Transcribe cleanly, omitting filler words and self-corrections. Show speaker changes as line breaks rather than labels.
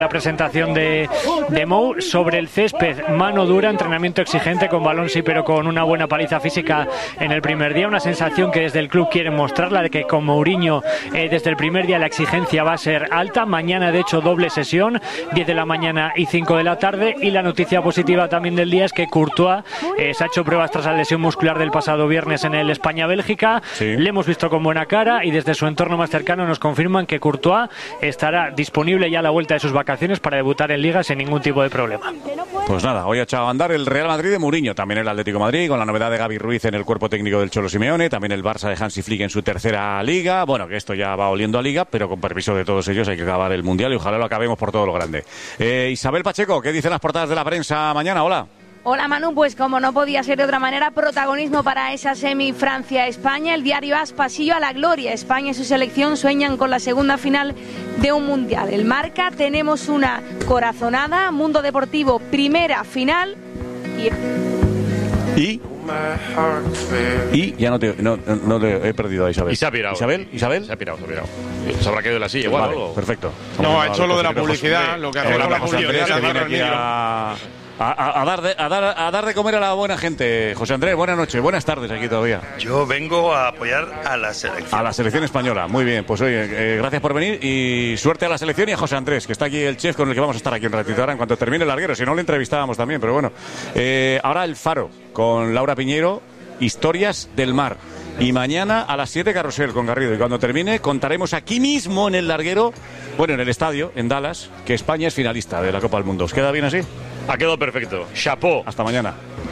La presentación de Mou sobre el césped, mano dura, entrenamiento exigente con balón sí, pero con una buena paliza física en el primer día, una sensación que desde el club quieren mostrarla, de que con Mourinho desde el primer día la exigencia va a ser alta. Mañana de hecho doble sesión, 10 de la mañana y 5 de la tarde, y la noticia positiva también del día es que Courtois se ha hecho pruebas tras la lesión muscular del pasado viernes en el España-Bélgica, sí. Le hemos visto con buena cara y desde su entorno más cercano nos confirman que Courtois estará disponible ya a la vuelta de sus vacaciones para debutar en Liga sin ningún tipo de problema.
Pues nada, hoy ha echado a andar el Real Madrid de Mourinho, también el Atlético de Madrid, con la novedad de Gavi Ruiz en el cuerpo técnico del Cholo Simeone, también el Barça de Hansi Flick en su tercera Liga. Bueno, que esto ya va oliendo a Liga, pero con permiso de todos ellos hay que acabar el Mundial y ojalá lo acabemos por todo lo grande. Isabel Pacheco, ¿qué dicen las portadas de la prensa mañana? Hola.
Hola Manu, pues como no podía ser de otra manera, protagonismo para esa semi Francia-España. El diario AS, pasillo a la gloria. España y su selección sueñan con la segunda final de un mundial. El Marca, tenemos una corazonada. Mundo Deportivo, primera final.
Y ya no te he perdido a Isabel.
Y se ha pirado.
¿Isabel?
Se ha pirado. Se habrá caído de la silla igual.
Vale, perfecto.
No, ha hecho lo de la publicidad, lo que hace con la publicidad.
A dar de comer a la buena gente. José Andrés, buenas noches, buenas tardes aquí todavía.
Yo vengo a apoyar a la selección.
A la selección española, muy bien. Pues oye, gracias por venir y suerte a la selección y a José Andrés, que está aquí el chef con el que vamos a estar aquí un ratito ahora en cuanto termine el larguero. Si no, le entrevistábamos también, pero bueno. Ahora el Faro con Laura Piñeiro, Historias del Mar. Y mañana a las 7 Carrusel con Garrido. Y cuando termine contaremos aquí mismo en el larguero, bueno, en el estadio, en Dallas, que España es finalista de la Copa del Mundo. ¿Os queda bien así?
Ha quedado perfecto. Chapó.
Hasta mañana.